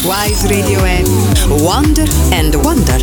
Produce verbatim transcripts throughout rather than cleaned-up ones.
Wise Radio è Wonder and Wonder.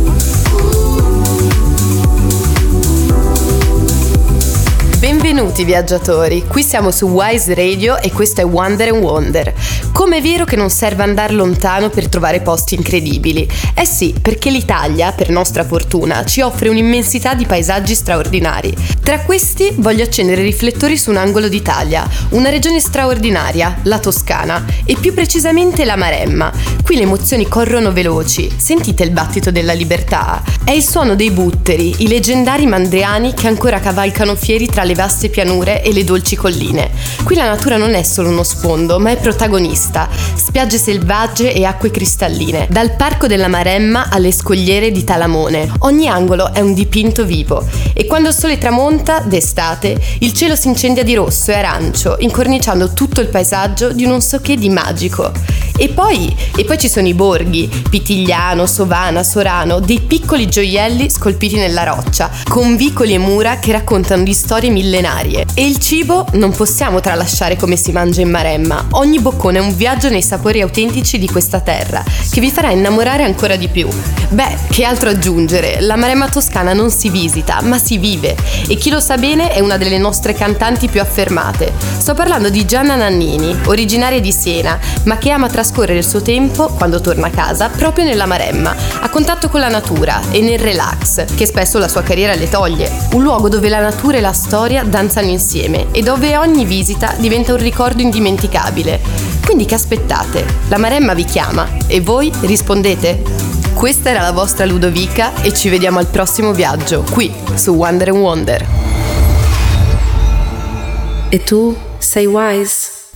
Benvenuti viaggiatori, qui siamo su Wise Radio e questo è Wonder and Wonder. Com'è vero che non serve andare lontano per trovare posti incredibili? Eh sì, perché l'Italia, per nostra fortuna, ci offre un'immensità di paesaggi straordinari. Tra questi voglio accendere i riflettori su un angolo d'Italia, una regione straordinaria, la Toscana, e più precisamente la Maremma. Qui le emozioni corrono veloci, sentite il battito della libertà? È il suono dei butteri, i leggendari mandriani che ancora cavalcano fieri tra le vaste pianure e le dolci colline. Qui la natura non è solo uno sfondo, ma è protagonista. Spiagge selvagge e acque cristalline, dal parco della Maremma alle scogliere di Talamone. Ogni angolo è un dipinto vivo e quando il sole tramonta, d'estate, il cielo si incendia di rosso e arancio, incorniciando tutto il paesaggio di un non so che di magico. E poi, e poi ci sono i borghi, Pitigliano, Sovana, Sorano, dei piccoli gioielli scolpiti nella roccia, con vicoli e mura che raccontano di storie millenarie. E il cibo non possiamo tralasciare come si mangia in Maremma. Ogni boccone è un viaggio nei sapori autentici di questa terra, che vi farà innamorare ancora di più. Beh, che altro aggiungere? La Maremma toscana non si visita, ma si vive. E chi lo sa bene è una delle nostre cantanti più affermate. Sto parlando di Gianna Nannini, originaria di Siena, ma che ama trascorrere il suo tempo, quando torna a casa, proprio nella Maremma, a contatto con la natura e nel relax, che spesso la sua carriera le toglie. Un luogo dove la natura e la storia danzano insieme e dove ogni visita diventa un ricordo indimenticabile. Quindi che aspettate? La Maremma vi chiama e voi rispondete? Questa era la vostra Ludovica e ci vediamo al prossimo viaggio, qui su Wonder and Wonder. E tu sei Wise?